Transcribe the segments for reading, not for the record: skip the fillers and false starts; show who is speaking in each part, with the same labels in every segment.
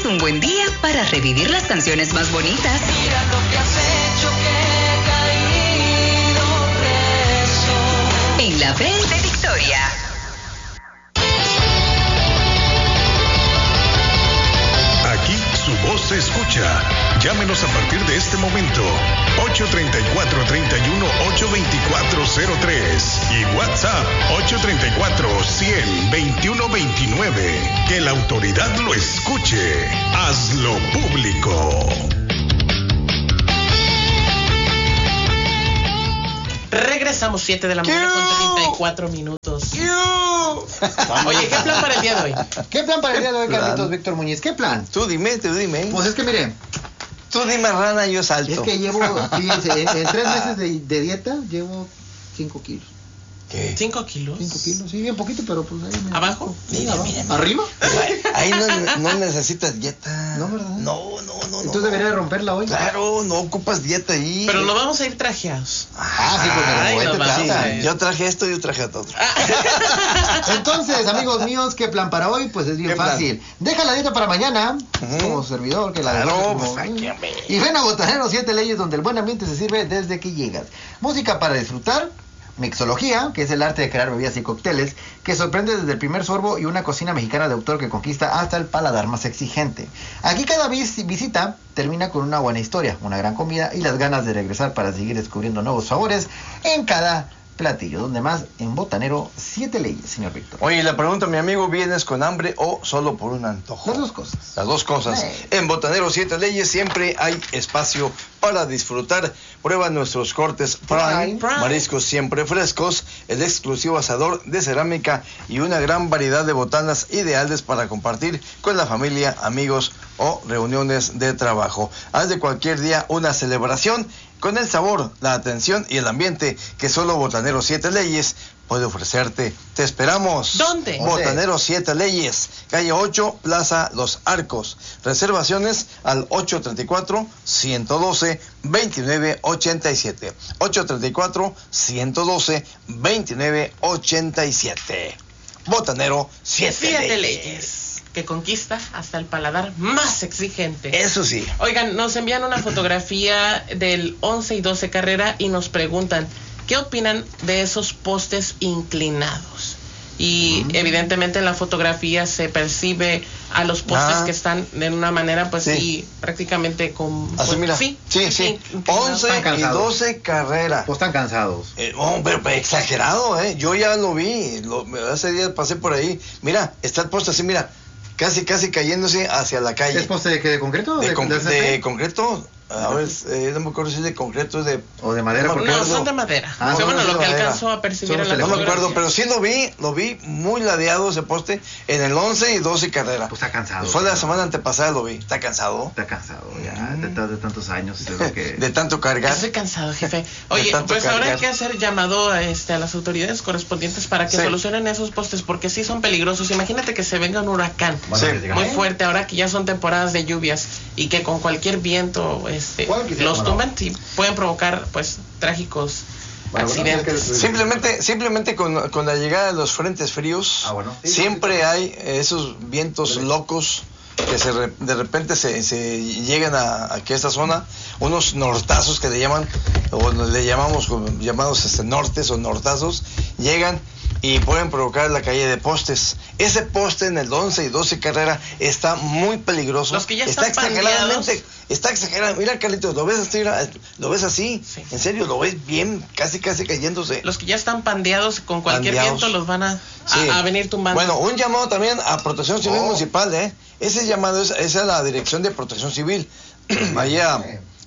Speaker 1: un buen día para revivir las canciones más bonitas.
Speaker 2: Mira lo que has hecho, que he caído preso.
Speaker 1: En la Bell de Victoria.
Speaker 3: Aquí su voz se escucha. Llámenos a partir de este momento. 834-31-824-03 y WhatsApp 834-100-2129. Que la autoridad lo escuche. Hazlo público.
Speaker 4: Regresamos 7 de la mañana con 34 minutos. Oye, ¿qué plan para el día de hoy?
Speaker 5: ¿Qué plan para el día de hoy, Carlitos Víctor Muñiz? ¿Qué plan?
Speaker 6: Tú dime.
Speaker 5: Pues es que mire,
Speaker 6: Tú dime, rana, yo salto.
Speaker 5: es que llevo, fíjense, en 3 meses de dieta llevo 5 kilos.
Speaker 6: ¿Qué?
Speaker 4: 5 kilos.
Speaker 5: 5 kilos, sí, bien poquito, pero pues ahí me...
Speaker 4: ¿Abajo?
Speaker 5: Sí,
Speaker 6: Mira,
Speaker 5: abajo.
Speaker 6: mira, mira.
Speaker 5: ¿Arriba?
Speaker 6: Ahí no necesitas dieta.
Speaker 5: No, ¿verdad?
Speaker 6: No.
Speaker 5: Entonces debería de romperla hoy.
Speaker 6: Claro, no ocupas dieta ahí.
Speaker 4: Pero nos vamos a ir trajeados.
Speaker 5: Sí, porque
Speaker 4: Ay,
Speaker 5: como
Speaker 4: no
Speaker 5: te trata.
Speaker 4: vamos.
Speaker 6: Yo traje esto y yo traje otro.
Speaker 5: Entonces, amigos míos, ¿qué plan para hoy? Pues es bien
Speaker 6: ¿Qué plan?
Speaker 5: fácil. Deja la dieta para mañana,
Speaker 6: Ujú.
Speaker 5: como servidor, que la
Speaker 6: Claro,
Speaker 5: verdad es como-
Speaker 6: pues, aquí, hombre.
Speaker 5: Y ven a Botanero 7 Leyes, donde el buen ambiente se sirve desde que llegas. Música para disfrutar, mixología, que es el arte de crear bebidas y cócteles, que sorprende desde el primer sorbo, y una cocina mexicana de autor que conquista hasta el paladar más exigente. Aquí cada visita termina con una buena historia, una gran comida y las ganas de regresar para seguir descubriendo nuevos sabores en cada platillo. Donde más, en Botanero 7 Leyes, señor Víctor.
Speaker 6: Oye, le pregunto a mi amigo, ¿vienes con hambre o solo por un antojo?
Speaker 5: Las dos cosas.
Speaker 6: Las dos cosas. En Botanero 7 Leyes siempre hay espacio para disfrutar. Prueba nuestros cortes Prime, mariscos siempre frescos, el exclusivo asador de cerámica y una gran variedad de botanas ideales para compartir con la familia, amigos o reuniones de trabajo. Haz de cualquier día una celebración con el sabor, la atención y el ambiente que solo Botanero 7 Leyes puede ofrecerte. Te esperamos.
Speaker 4: ¿Dónde?
Speaker 6: Botanero 7 Leyes, calle 8, Plaza Los Arcos. Reservaciones al 834-112-2987. 834-112-2987. Botanero 7
Speaker 4: Leyes. Que conquista hasta el paladar más exigente.
Speaker 6: Eso sí.
Speaker 4: Oigan, nos envían una fotografía del 11 y 12 carrera y nos preguntan, ¿qué opinan de esos postes inclinados? Y evidentemente en la fotografía se percibe a los postes que están de una manera, pues sí, prácticamente con...
Speaker 6: Así, mira. Sí.
Speaker 4: inclinados.
Speaker 6: 11 y 12 carrera.
Speaker 5: Pues están cansados.
Speaker 6: Pero exagerado, Yo ya lo vi. Hace días pasé por ahí. Mira, está el poste así, mira. Casi cayéndose hacia la calle.
Speaker 5: ¿Es poste de concreto?
Speaker 6: ¿De
Speaker 5: acero?
Speaker 6: concreto? A ver, no me acuerdo si es de concreto
Speaker 5: o de madera.
Speaker 4: No, son de madera.
Speaker 5: Ah,
Speaker 4: bueno,
Speaker 6: son
Speaker 4: lo
Speaker 6: de
Speaker 4: que
Speaker 6: madera.
Speaker 4: alcanzó a percibir en la
Speaker 6: No me
Speaker 4: fotografía.
Speaker 6: acuerdo, pero sí lo vi muy ladeado ese poste en el 11 y 12 carrera.
Speaker 5: Pues está cansado.
Speaker 6: Fue la semana antepasada lo vi. ¿Está cansado?
Speaker 5: Está cansado ya, de tantos años.
Speaker 6: De tanto cargar.
Speaker 4: Estoy cansado, jefe. Oye,
Speaker 6: tanto
Speaker 4: pues ahora hay
Speaker 6: cargar.
Speaker 4: que hacer llamado a las autoridades correspondientes para que solucionen esos postes, porque sí son peligrosos. Imagínate que se venga un huracán muy fuerte, ahora que ya son temporadas de lluvias y que con cualquier viento los tumban y pueden provocar pues trágicos accidentes.
Speaker 6: Simplemente con la llegada de los frentes fríos, siempre hay esos vientos locos que de repente se llegan aquí a esta zona, unos nortazos que le llaman, o le llamamos llamados nortes o nortazos, llegan y pueden provocar la caída de postes. Ese poste en el 11 y 12 carrera está muy peligroso.
Speaker 4: Los que ya
Speaker 6: está
Speaker 4: están
Speaker 6: está exagerado. Mira, Carlitos, lo ves así,
Speaker 4: Sí.
Speaker 6: en serio, lo ves bien, casi cayéndose.
Speaker 4: Los que ya están pandeados con cualquier viento los van a venir tumbando.
Speaker 6: Bueno, un llamado también a Protección Civil Municipal, Ese llamado es a la Dirección de Protección Civil. Vaya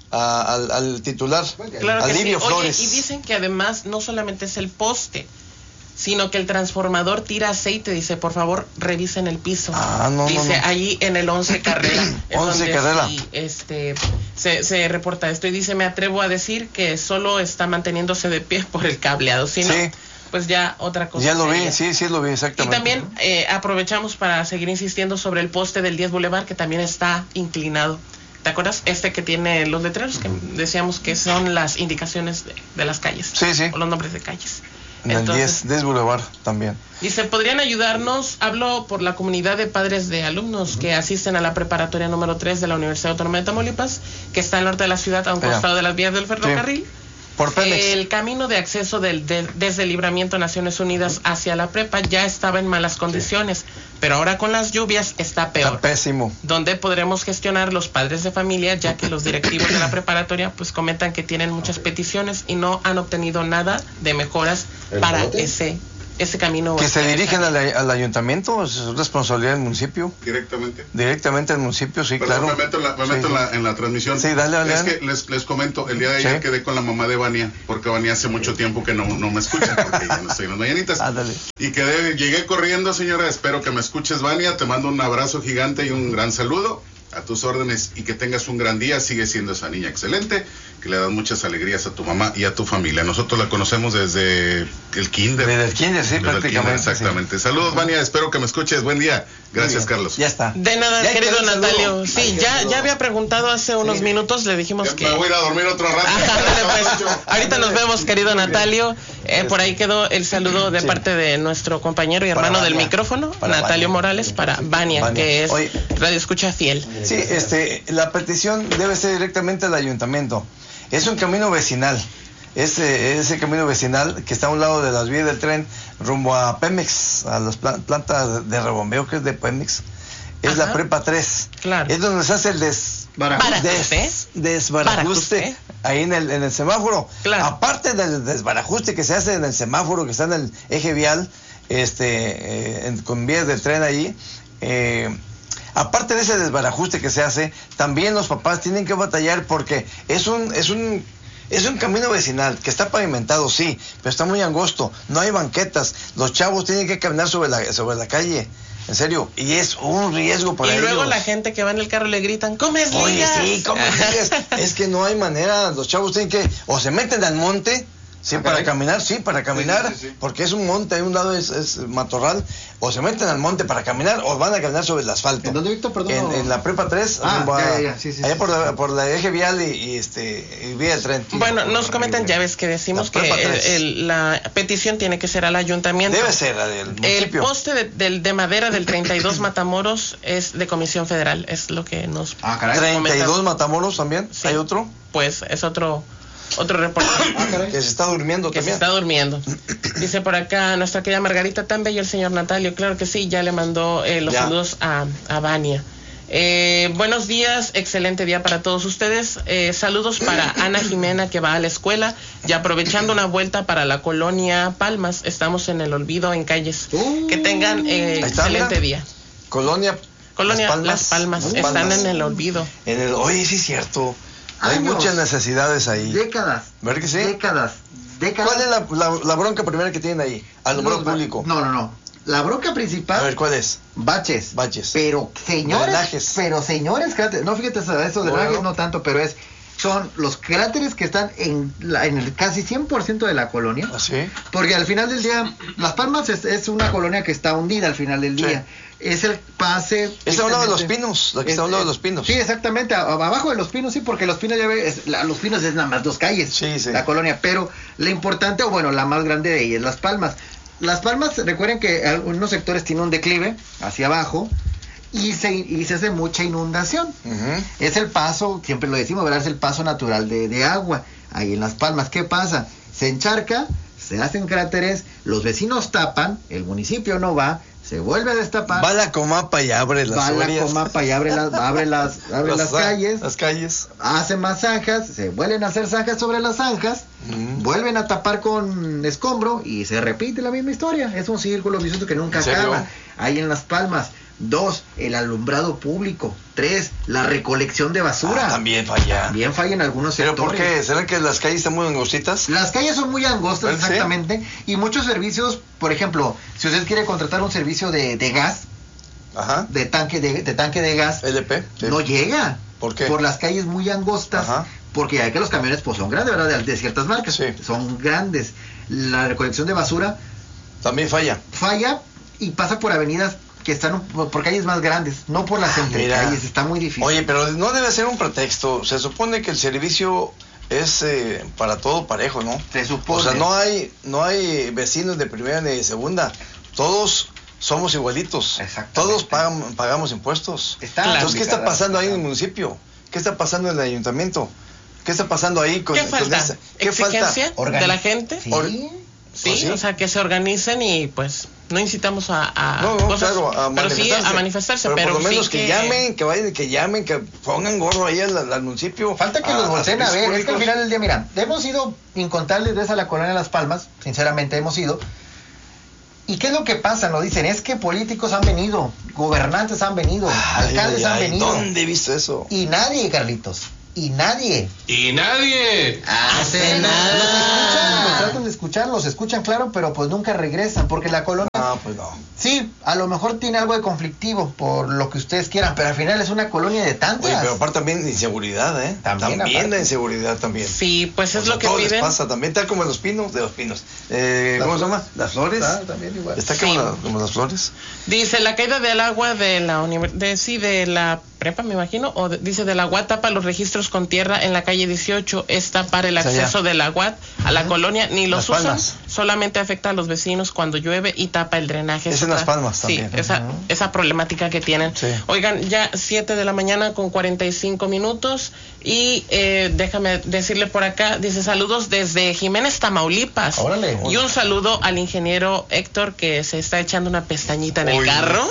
Speaker 6: al titular,
Speaker 4: claro
Speaker 6: a
Speaker 4: que
Speaker 6: Livio
Speaker 4: sí.
Speaker 6: Flores.
Speaker 4: Oye, y dicen que además no solamente es el poste, sino que el transformador tira aceite. Dice, por favor, revisen el piso. Dice, allí en el 11 carrera.
Speaker 6: 11 carrera.
Speaker 4: Sí, se reporta esto y dice, me atrevo a decir que solo está manteniéndose de pie por el cableado. Si no, pues ya otra cosa.
Speaker 6: Ya lo vi, sí lo vi, exactamente.
Speaker 4: Y también aprovechamos para seguir insistiendo sobre el poste del 10 Boulevard, que también está inclinado. ¿Te acuerdas? Que tiene los letreros que decíamos que son las indicaciones de las calles.
Speaker 6: Sí.
Speaker 4: O los nombres de calles.
Speaker 6: En el 10 Boulevard también.
Speaker 4: Dice, ¿podrían ayudarnos? Hablo por la comunidad de padres de alumnos que asisten a la preparatoria número 3 de la Universidad Autónoma de Tamaulipas, que está al norte de la ciudad, a un costado de las vías del ferrocarril.
Speaker 6: Sí. Por Pemex.
Speaker 4: El camino de acceso desde Libramiento Naciones Unidas hacia la prepa ya estaba en malas condiciones, pero ahora con las lluvias está peor.
Speaker 6: Está pésimo.
Speaker 4: ¿Dónde podremos gestionar los padres de familia, ya que los directivos de la preparatoria pues comentan que tienen muchas peticiones y no han obtenido nada de mejoras para ese camino?
Speaker 6: Que se dirigen al ayuntamiento, es responsabilidad del municipio.
Speaker 7: Directamente
Speaker 6: al municipio, sí,
Speaker 7: Perdón,
Speaker 6: claro.
Speaker 7: Me meto en la transmisión.
Speaker 6: Sí, dale.
Speaker 7: Es que les comento, el día de ayer quedé con la mamá de Vania, porque Vania hace mucho tiempo que no me escucha, porque ya no estoy en las mañanitas.
Speaker 6: Ándale.
Speaker 7: Y llegué corriendo, señora, espero que me escuches, Vania, te mando un abrazo gigante y un gran saludo. A tus órdenes y que tengas un gran día. Sigue siendo esa niña excelente, que le das muchas alegrías a tu mamá y a tu familia. Nosotros la conocemos desde el kinder.
Speaker 6: Desde el kinder, sí, prácticamente.
Speaker 7: Exactamente. Sí. Saludos, Vania, espero que me escuches. Buen día. Gracias, Carlos.
Speaker 6: Ya está.
Speaker 4: De nada,
Speaker 6: ya
Speaker 4: querido Natalio.
Speaker 6: Saludo.
Speaker 4: Sí, ya había preguntado hace unos minutos, le dijimos que...
Speaker 7: Me voy a ir a dormir otro rato.
Speaker 4: Pues, ahorita nos vemos, querido Natalio. Por ahí quedó el saludo de parte de nuestro compañero y hermano del micrófono, Natalio Morales, para Vania, que es radio escucha fiel.
Speaker 6: Sí, la petición debe ser directamente al ayuntamiento. Es un camino vecinal. Ese camino vecinal que está a un lado de las vías del tren rumbo a Pemex, a las plantas de rebombeo que es de Pemex. Es la prepa 3.
Speaker 4: Claro.
Speaker 6: Es donde se hace el desbarajuste ahí en el semáforo.
Speaker 4: Claro.
Speaker 6: Aparte del desbarajuste que se hace en el semáforo que está en el eje vial, con vías del tren ahí, aparte de ese desbarajuste que se hace, también los papás tienen que batallar porque es un camino vecinal que está pavimentado, sí, pero está muy angosto, no hay banquetas, los chavos tienen que caminar sobre la calle, en serio, y es un riesgo para ellos.
Speaker 4: Y luego la gente que va en el carro le gritan, ¡comes ligas!
Speaker 6: Oye, sí, comes ligas. Es que no hay manera, los chavos tienen que, o se meten al monte, sí, para caminar, sí. Porque es un monte, hay un lado es matorral, o se meten al monte para caminar, o van a caminar sobre el asfalto.
Speaker 5: ¿En dónde, Víctor? Perdón.
Speaker 6: En la prepa 3, allá por la eje vial y vía del tren.
Speaker 4: Bueno, nos comentan, ya ves que decimos que la petición tiene que ser al ayuntamiento.
Speaker 6: Debe ser al municipio.
Speaker 4: El poste de madera del 32 Matamoros es de Comisión Federal, es lo que nos...
Speaker 5: caray.
Speaker 6: 32 Matamoros también,
Speaker 4: sí.
Speaker 6: ¿Hay otro?
Speaker 4: Pues es otro reporte.
Speaker 6: Que se está durmiendo también.
Speaker 4: Se está durmiendo. Dice por acá nuestra querida Margarita, tan bello el señor Natalio. Claro que sí, ya le mandó los saludos a Vania. Buenos días, excelente día para todos ustedes. Saludos para Ana Jimena, que va a la escuela, y aprovechando una vuelta para la colonia Palmas. Estamos en el olvido en calles. Que tengan excelente día.
Speaker 6: Colonia
Speaker 4: Las Palmas. Están en el olvido.
Speaker 6: Oye, sí es cierto. Hay muchas necesidades ahí.
Speaker 5: Décadas.
Speaker 6: ¿Verdad que sí?
Speaker 5: Décadas.
Speaker 6: ¿Cuál es la bronca primera que tienen ahí? Alumbrado público.
Speaker 5: No. La bronca principal.
Speaker 6: A ver, ¿cuál es?
Speaker 5: Baches.
Speaker 6: Pero
Speaker 5: señores, cráteres. No, fíjate eso de drenajes no tanto, pero son los cráteres que están en el casi 100% de la colonia.
Speaker 6: ¿Ah, sí?
Speaker 5: Porque al final del día, Las Palmas es una colonia que está hundida al final del día. Es el pase...
Speaker 6: Está a un lado de los pinos, la que está a un lado de los pinos.
Speaker 5: Sí, exactamente, abajo de los pinos, sí, porque los pinos los pinos es nada más 2 calles,
Speaker 6: sí.
Speaker 5: La colonia, pero la importante, la más grande de ellas, Las Palmas. Las Palmas, recuerden que algunos sectores tienen un declive hacia abajo y se hace mucha inundación. Es el paso, siempre lo decimos, ¿verdad? Es el paso natural de agua ahí en Las Palmas. ¿Qué pasa? Se encharca, se hacen cráteres, los vecinos tapan, el municipio no va, se vuelve a destapar.
Speaker 6: Va la Comapa y abre las
Speaker 5: orillas. Va la Comapa y abre las calles.
Speaker 6: Las calles.
Speaker 5: Hace más zanjas, se vuelven a hacer zanjas sobre las zanjas, vuelven a tapar con escombro y se repite la misma historia. Es un círculo vicioso que nunca acaba. Ahí en Las Palmas. 2, el alumbrado público. 3, la recolección de basura.
Speaker 6: También falla.
Speaker 5: También falla en algunos sectores.
Speaker 6: ¿Pero por qué? ¿Será que las calles están muy angostitas?
Speaker 5: Las calles son muy angostas, exactamente. ¿Sí? Y muchos servicios, por ejemplo, si usted quiere contratar un servicio de gas, de tanque de gas,
Speaker 6: LP,
Speaker 5: no llega.
Speaker 6: ¿Por qué?
Speaker 5: Por las calles muy angostas. Porque hay que los camiones son grandes, ¿verdad? De ciertas marcas.
Speaker 6: Sí.
Speaker 5: Son grandes. La recolección de basura
Speaker 6: también falla.
Speaker 5: Falla y pasa por avenidas que están por calles más grandes, no por las entre calles, está muy difícil.
Speaker 6: Oye, pero no debe ser un pretexto. Se supone que el servicio es para todo parejo, ¿no?
Speaker 5: Se supone.
Speaker 6: O sea, no hay vecinos de primera ni de segunda. Todos somos igualitos.
Speaker 5: Exactamente.
Speaker 6: Todos pagamos impuestos. Entonces, ¿qué está pasando ahí en el municipio? ¿Qué está pasando en el ayuntamiento? ¿Qué está pasando ahí con
Speaker 4: ¿Qué falta?
Speaker 6: esa?
Speaker 4: ¿Exigencia de la gente?
Speaker 5: Sí.
Speaker 4: Sí,
Speaker 6: Pues sí.
Speaker 4: o sea, que se organicen y pues no incitamos a
Speaker 6: No,
Speaker 4: cosas,
Speaker 6: claro, a
Speaker 4: pero sí a manifestarse, pero
Speaker 6: por lo menos
Speaker 4: sí
Speaker 6: que llamen, que vayan, que llamen, que pongan gorro ahí al municipio.
Speaker 5: Falta que los volteen a ver.
Speaker 6: servicios
Speaker 5: Es que al
Speaker 6: públicos.
Speaker 5: final del día, mira, hemos ido incontables veces a la colonia Las Palmas, sinceramente hemos ido. ¿Y qué es lo que pasa? Nos dicen, es que políticos han venido, gobernantes han venido, alcaldes han venido.
Speaker 6: ¿Dónde he visto eso?
Speaker 5: Y nadie, Carlitos, y nadie
Speaker 8: Y nadie
Speaker 4: hace
Speaker 5: los
Speaker 4: nada.
Speaker 5: tratan de escuchar, los escuchan, claro, pero pues nunca regresan, porque la colonia,
Speaker 6: No, pues no.
Speaker 5: sí, a lo mejor tiene algo de conflictivo, por lo que ustedes quieran, pero al final es una colonia de tantas.
Speaker 6: Oye, pero aparte también inseguridad, ¿eh?
Speaker 5: También aparte.
Speaker 6: la inseguridad también.
Speaker 4: Sí, pues es
Speaker 6: O sea,
Speaker 4: lo que
Speaker 6: todo les
Speaker 4: piden.
Speaker 6: pasa también, tal como en los pinos, de los pinos. ¿Cómo se llama? Las flores.
Speaker 5: También igual.
Speaker 6: Está
Speaker 4: Sí.
Speaker 6: como las flores.
Speaker 4: Dice, la caída del agua de la de la prepa, me imagino, o dice del agua tapa los registros con tierra en la calle 18, es tapar el
Speaker 6: O sea,
Speaker 4: acceso
Speaker 6: ya.
Speaker 4: del agua a la colonia, ni los
Speaker 6: Las
Speaker 4: usan,
Speaker 6: Palmas.
Speaker 4: solamente afecta a los vecinos cuando llueve y tapa el drenaje.
Speaker 6: Es en Las Palmas
Speaker 4: sí,
Speaker 6: también.
Speaker 4: esa problemática que tienen.
Speaker 6: Sí.
Speaker 4: Oigan, ya 7 de la mañana con 45 minutos y déjame decirle por acá, dice saludos desde Jiménez, Tamaulipas.
Speaker 5: Órale.
Speaker 4: Y un saludo al ingeniero Héctor que se está echando una pestañita en el
Speaker 6: Uy.
Speaker 4: carro.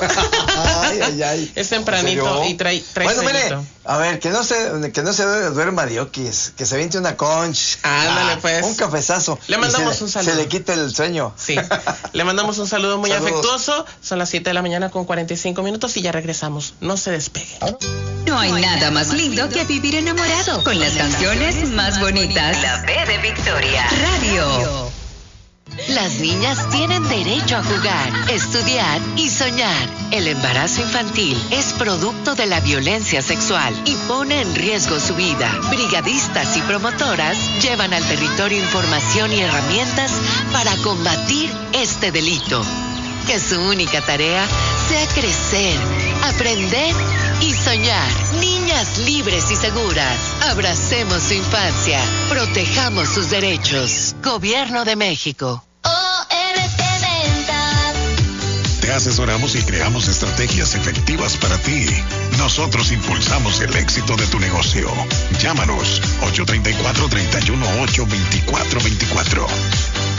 Speaker 6: Ay.
Speaker 4: Es tempranito
Speaker 6: ¿En serio?
Speaker 4: y trae
Speaker 6: Bueno, mire,
Speaker 4: sueñito.
Speaker 6: a ver, que no se duerma Diokis, que se viente una conch.
Speaker 4: Ándale, pues.
Speaker 6: Un cafezazo.
Speaker 4: Le
Speaker 6: y
Speaker 4: mandamos un saludo.
Speaker 6: Se le quita el sueño.
Speaker 4: Sí, le mandamos un saludo muy
Speaker 6: Saludos.
Speaker 4: afectuoso. Son las 7 de la mañana con 45 minutos y ya regresamos. No se despegue.
Speaker 1: No hay nada más lindo que vivir enamorado con las canciones más bonitas. La B de Victoria. Radio.
Speaker 9: Las niñas tienen derecho a jugar, estudiar y soñar. El embarazo infantil es producto de la violencia sexual y pone en riesgo su vida. Brigadistas y promotoras llevan al territorio información y herramientas para combatir este delito. Que su única tarea sea crecer, aprender y soñar. Niñas libres y seguras. Abracemos su infancia. Protejamos sus derechos. Gobierno de México.
Speaker 3: Te asesoramos y creamos estrategias efectivas para ti. Nosotros impulsamos el éxito de tu negocio. Llámanos 834-318-2424.